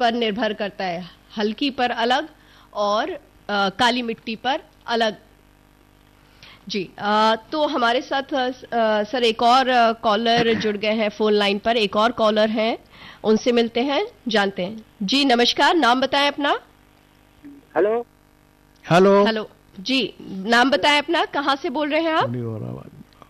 पर निर्भर करता है, हल्की पर अलग और काली मिट्टी पर अलग। जी तो हमारे साथ सर एक और कॉलर जुड़ गए हैं फोन लाइन पर, एक और कॉलर हैं, उनसे मिलते हैं, जानते हैं। जी नमस्कार, नाम बताएं अपना। हेलो हेलो हेलो जी, नाम बताएं अपना, कहाँ से बोल रहे हैं आप?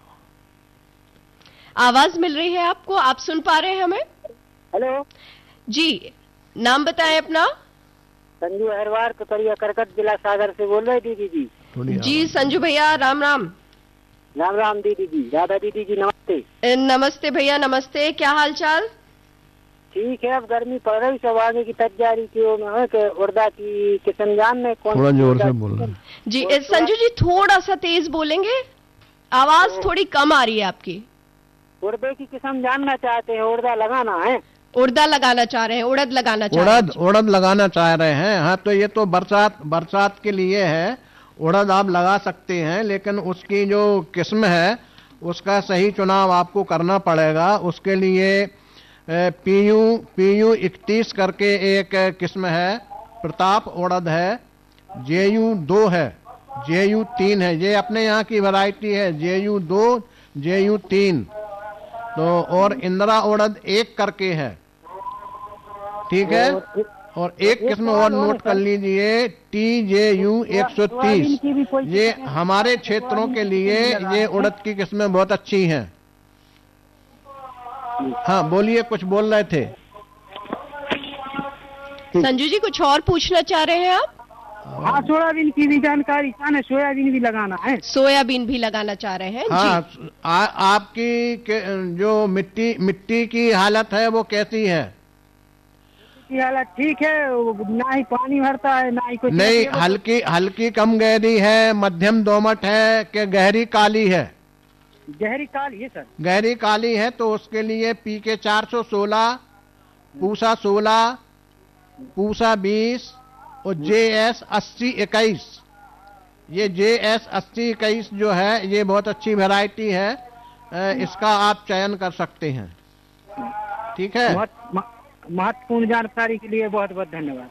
आवाज मिल रही है आपको, आप सुन पा रहे हैं हमें? हेलो जी नाम बताएं अपना। संजू अहरवार ककड़िया करकट जिला सागर से बोल रहे दीदी जी। जी संजू भैया राम राम। राम राम दीदी जी, राधा दीदी जी नमस्ते। नमस्ते भैया नमस्ते, क्या हाल चाल? ठीक है, अब गर्मी पड़ रही, सब आगे की तैयारी की उड़दा की किस्म जान में कौन थोड़ा जोर से बोल रहे जी। संजू जी थोड़ा सा तेज बोलेंगे, आवाज थोड़ी कम आ रही है आपकी। उड़दे की किस्म जानना चाहते हैं, उड़दा लगाना है। उड़दा लगाना चाह रहे हैं, उड़द लगाना चाह रहे हैं। उड़द लगाना चाह रहे हैं। हाँ तो ये तो बरसात के लिए है, उड़द आप लगा सकते हैं, लेकिन उसकी जो किस्म है उसका सही चुनाव आपको करना पड़ेगा। उसके लिए PU 31 करके एक किस्म है, प्रताप उड़द है, JU 2 है, JU 3 है, ये अपने यहाँ की वैरायटी है, JU 2 JU 3। तो और इंदिरा उड़द 1 करके है, ठीक है। और एक किस्म और नोट कर लीजिए, TJU 130। ये हमारे क्षेत्रों के लिए ये उड़द की किस्में बहुत अच्छी हैं। हाँ बोलिए, कुछ बोल रहे थे संजू जी, कुछ और पूछना चाह रहे हैं आप? हाँ सोयाबीन की भी जानकारी है, सोयाबीन भी लगाना है। सोयाबीन भी लगाना चाह रहे हैं। हाँ जी। आपकी जो मिट्टी की हालत है वो कैसी है? हालत ठीक है, ना ही पानी भरता है ना ही कुछ नहीं, हल्की कम गहरी है, मध्यम दोमट है कि गहरी काली है? गहरी काली है सर। गहरी काली है तो उसके लिए PK 416, पूसा 16, पूसा 20 और JS 8021। ये JS 8021 जो है ये बहुत अच्छी वैरायटी है, इसका आप चयन कर सकते हैं, ठीक है। महत्वपूर्ण जानकारी के लिए बहुत बहुत धन्यवाद।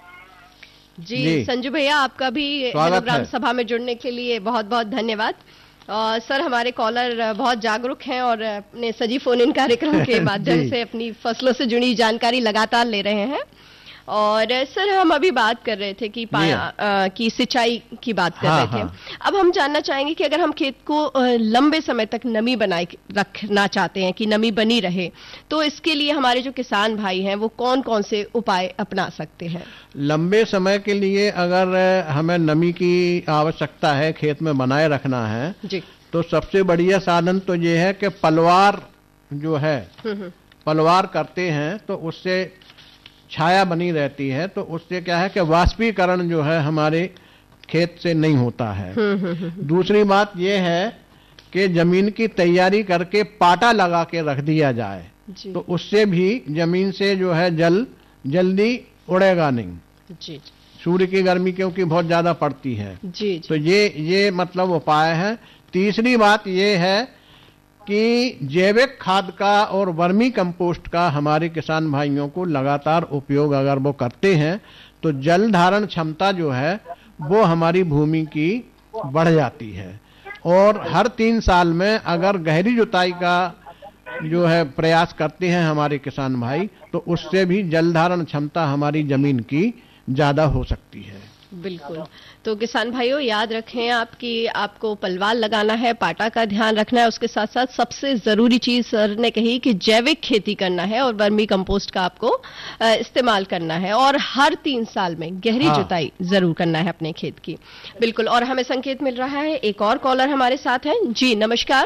जी संजू भैया, आपका भी ग्राम सभा में जुड़ने के लिए बहुत बहुत धन्यवाद। सर हमारे कॉलर बहुत जागरूक हैं और अपने सजी फोन इन कार्यक्रम के माध्यम से अपनी फसलों से जुड़ी जानकारी लगातार ले रहे हैं। और सर हम अभी बात कर रहे थे कि की सिंचाई की बात कर रहे थे। अब हम जानना चाहेंगे कि अगर हम खेत को लंबे समय तक नमी बनाए रखना चाहते हैं, कि नमी बनी रहे, तो इसके लिए हमारे जो किसान भाई हैं वो कौन कौन से उपाय अपना सकते हैं? लंबे समय के लिए अगर हमें नमी की आवश्यकता है, खेत में बनाए रखना है जी, तो सबसे बढ़िया साधन तो ये है कि पलवार जो है, पलवार करते हैं तो उससे छाया बनी रहती है, तो उससे क्या है कि वाष्पीकरण जो है हमारे खेत से नहीं होता है। दूसरी बात यह है कि जमीन की तैयारी करके पाटा लगा के रख दिया जाए, तो उससे भी जमीन से जो है जल जल्दी उड़ेगा नहीं जी। सूर्य की गर्मी क्योंकि बहुत ज्यादा पड़ती है जी। तो ये मतलब उपाय है। तीसरी बात ये है कि जैविक खाद का और वर्मी कंपोस्ट का हमारे किसान भाइयों को लगातार उपयोग अगर वो करते हैं तो जल धारण क्षमता जो है वो हमारी भूमि की बढ़ जाती है। और हर 3 साल में अगर गहरी जुताई का जो है प्रयास करते हैं हमारे किसान भाई, तो उससे भी जल धारण क्षमता हमारी जमीन की ज्यादा हो सकती है। बिल्कुल। तो किसान भाइयों याद रखें आप कि आपको पलवार लगाना है, पाटा का ध्यान रखना है, उसके साथ साथ सबसे जरूरी चीज सर ने कही कि जैविक खेती करना है और वर्मी कंपोस्ट का आपको इस्तेमाल करना है, और हर 3 साल में गहरी जुताई जरूर करना है अपने खेत की। बिल्कुल। और हमें संकेत मिल रहा है एक और कॉलर हमारे साथ हैं। जी नमस्कार।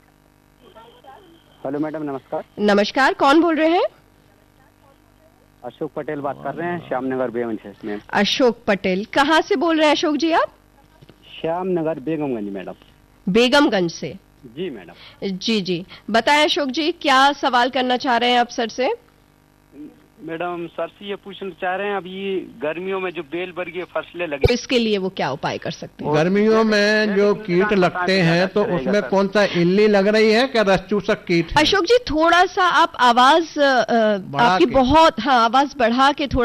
हेलो मैडम नमस्कार। नमस्कार, कौन बोल रहे हैं? अशोक पटेल बात कर रहे हैं, श्यामनगर बेगमगंज से। अशोक पटेल, कहाँ से बोल रहे हैं अशोक जी आप? श्यामनगर बेगमगंज मैडम। बेगमगंज से? जी मैडम। जी जी, बताएं अशोक जी, क्या सवाल करना चाह रहे हैं आप सर से? मैडम सर से ये पूछना चाह रहे हैं, अभी गर्मियों में जो बेल वर्गीय फसलें लगे, तो इसके लिए वो क्या उपाय कर सकते हैं? गर्मियों में जो कीट लगते हैं तो उसमें कौन सा इल्ली लग रही है क्या रसचूसक कीट है? अशोक जी थोड़ा सा आप आवाज आपकी बहुत आवाज बढ़ा के थोड़ा